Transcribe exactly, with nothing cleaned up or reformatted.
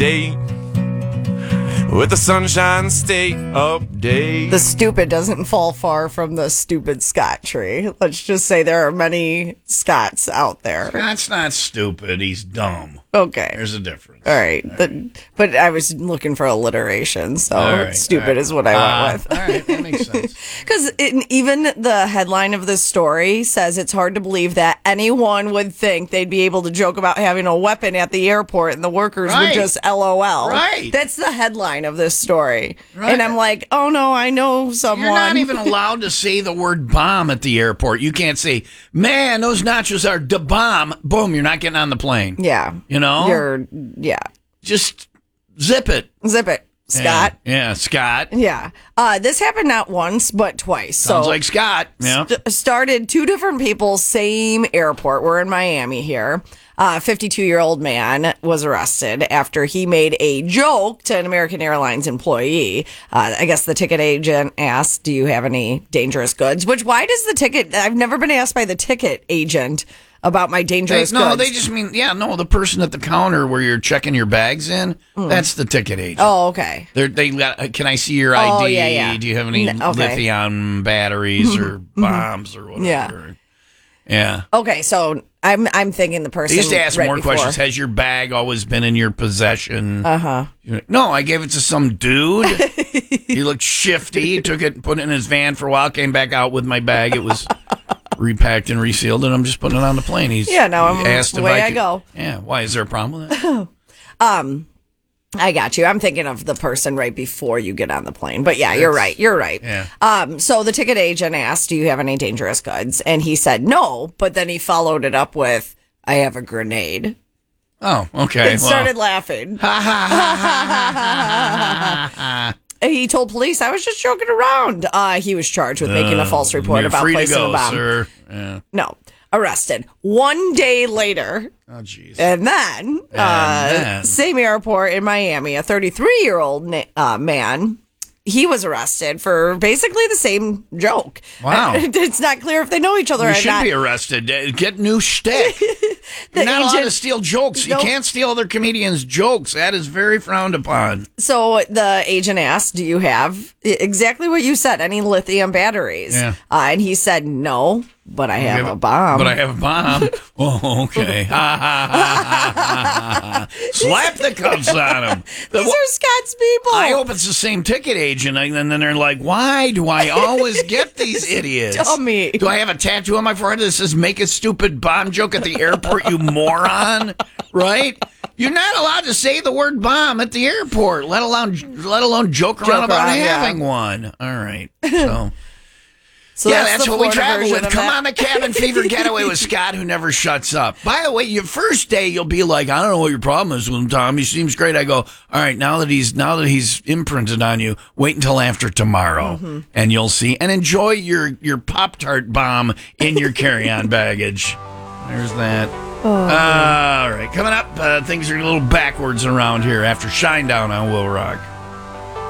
date with the Sunshine State update. The stupid doesn't fall far from the stupid Scott tree. Let's just say there are many Scotts out there. Scott's not stupid. He's dumb. Okay. There's a difference. All right. All right. The, but I was looking for alliteration, so right, stupid right. is what I uh, went with. All right, that makes sense. Because even the headline of this story says it's hard to believe that anyone would think they'd be able to joke about having a weapon at the airport and the workers right. would just LOL. Right. That's the headline of this story. Right. And I'm like, oh no, I know someone. You're not even allowed to say the word bomb at the airport. You can't say, man, those nachos are da bomb. Boom, you're not getting on the plane. Yeah. You know? You're, yeah. Just zip it. Zip it, Scott. Yeah, yeah Scott. Yeah. Uh, this happened not once, but twice. Sounds so like Scott. Yeah. St- started two different people, same airport. We're in Miami here. A fifty-two-year-old man was arrested after he made a joke to an American Airlines employee. Uh, I guess the ticket agent asked, do you have any dangerous goods? Which, why does the ticket, I've never been asked by the ticket agent about my dangerous they, goods. No, they just mean, yeah, no, the person at the counter where you're checking your bags in, mm. that's the ticket agent. Oh, okay. They're, they got, can I see your I D? Oh, yeah, yeah. Do you have any N- okay. lithium batteries or bombs or whatever? Yeah. Yeah. Okay, so I'm I'm thinking the person. They used to ask right more before. questions. Has your bag always been in your possession? Uh huh. No, I gave it to some dude. He looked shifty. Took it, put it in his van for a while. Came back out with my bag. It was repacked and resealed, and I'm just putting it on the plane. He's yeah. Now I'm asked away if I, I could, go. Yeah. Why is there a problem with that? um. I got you. I'm thinking of the person right before you get on the plane. But yeah, you're right. You're right. Yeah. Um, so the ticket agent asked, do you have any dangerous goods? And he said no, but then he followed it up with, I have a grenade. Oh, okay. And well. started laughing. He told police, I was just joking around. Uh, he was charged with making a false report You're about free placing to go, a bomb. Sir. Yeah. No. Arrested. One day later. Oh, jeez. And then, And uh, then. same airport in Miami, a thirty-three-year-old na- uh, man, he was arrested for basically the same joke. Wow. It's not clear if they know each other You or should not. be arrested. Uh, Get new shtick. You're not allowed to steal jokes. You Nope. can't steal other comedians' jokes. That is very frowned upon. So the agent asked, do you have exactly what you said, any lithium batteries? Yeah. Uh, and he said, no, but I have, have a bomb. But I have a bomb. Oh, okay. Slap the cuffs on him. These are Scott's people. I hope it's the same ticket agent. And then they're like, why do I always get these idiots? Tell me. Do I have a tattoo on my forehead that says, make a stupid bomb joke at the airport, you moron? Right? You're not allowed to say the word bomb at the around, let alone let alone joke around Joke about around, having yeah. one. All right. So, So yeah, that's, that's the what we Florida travel version with. of Come that. on the Cabin Fever Getaway with Scott, who never shuts up. By the way, your first day, you'll be like, I don't know what your problem is with him, Tom. He seems great. I go, all right, now that he's now that he's imprinted on you, wait until after tomorrow, Mm-hmm. and you'll see. And enjoy your, your Pop-Tart bomb in your carry-on baggage. There's that. Oh, uh, all right, coming up, uh, things are a little backwards around here after Shinedown on Will Rock.